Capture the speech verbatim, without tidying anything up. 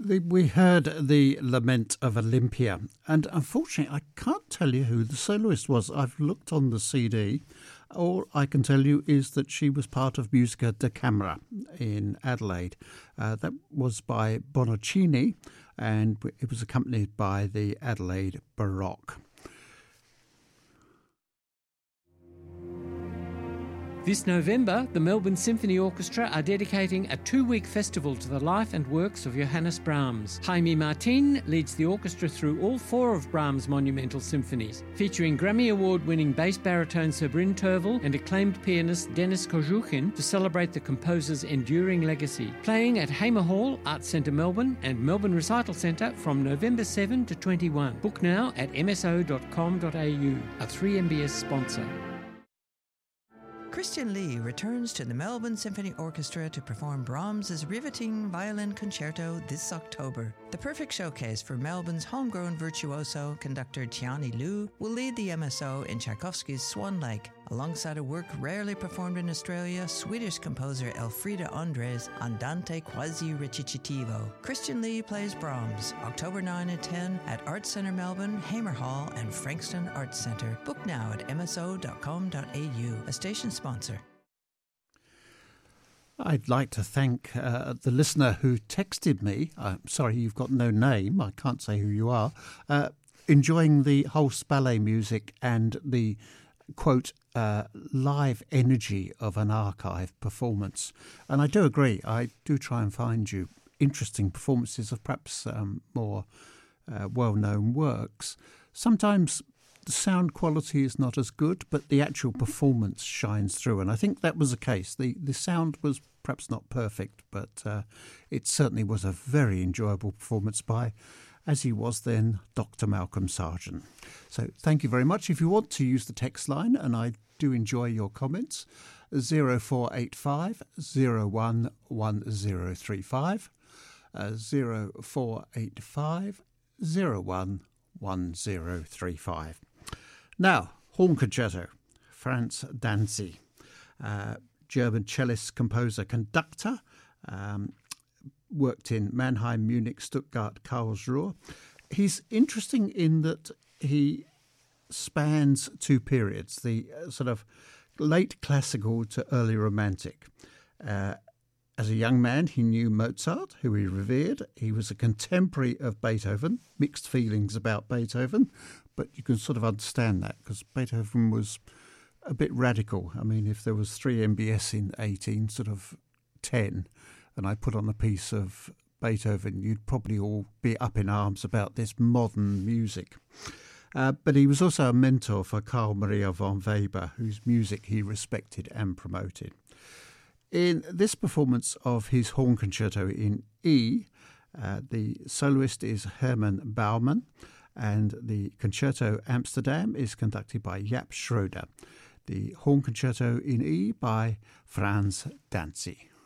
The, we heard the Lament of Olympia, and unfortunately I can't tell you who the soloist was. I've looked on the C D. All I can tell you is that she was part of Musica da Camera in Adelaide. Uh, that was by Bononcini, and it was accompanied by the Adelaide Baroque. This November, the Melbourne Symphony Orchestra are dedicating a two-week festival to the life and works of Johannes Brahms. Jaime Martin leads the orchestra through all four of Brahms' monumental symphonies, featuring Grammy Award-winning bass baritone Sir Bryn Tervel and acclaimed pianist Denis Kozhukin to celebrate the composer's enduring legacy. Playing at Hamer Hall, Arts Centre Melbourne and Melbourne Recital Centre from November seventh to twenty-one. Book now at m s o dot com dot a u, a three M B S sponsor. Christian Lee returns to the Melbourne Symphony Orchestra to perform Brahms' riveting violin concerto this October. The perfect showcase for Melbourne's homegrown virtuoso, conductor Tiani Liu will lead the M S O in Tchaikovsky's Swan Lake, alongside a work rarely performed in Australia, Swedish composer Elfrida Andres' Andante quasi recitativo. Christian Lee plays Brahms, October ninth and tenth at Arts Centre Melbourne, Hamer Hall and Frankston Arts Centre. Book now at m s o dot com dot a u, a station sponsor. I'd like to thank uh, the listener who texted me. I'm sorry, you've got no name. I can't say who you are. Uh, enjoying the Holst ballet music and the, quote, uh, live energy of an archive performance. And I do agree. I do try and find you interesting performances of perhaps um, more uh, well-known works. Sometimes the sound quality is not as good, but the actual performance shines through. And I think that was the case. The the sound was perhaps not perfect, but uh, it certainly was a very enjoyable performance by, as he was then, Doctor Malcolm Sargent. So thank you very much. If you want to use the text line, and I do enjoy your comments, zero four eight five, zero one one zero three five, uh, zero four eight five, zero one one zero three five. Now, Horn Concerto, Franz Danzi, uh, German cellist, composer, conductor, um, worked in Mannheim, Munich, Stuttgart, Karlsruhe. He's interesting in that he spans two periods, the uh, sort of late classical to early romantic. Uh, As a young man, he knew Mozart, who he revered. He was a contemporary of Beethoven, mixed feelings about Beethoven, but you can sort of understand that because Beethoven was a bit radical. I mean, if there was three M B S in eighteen, sort of ten, and I put on a piece of Beethoven, you'd probably all be up in arms about this modern music. Uh, but he was also a mentor for Carl Maria von Weber, whose music he respected and promoted. In this performance of his Horn Concerto in E, uh, the soloist is Hermann Baumann, and the Concerto Amsterdam is conducted by Jaap Schroeder. The Horn Concerto in E by Franz Danzi.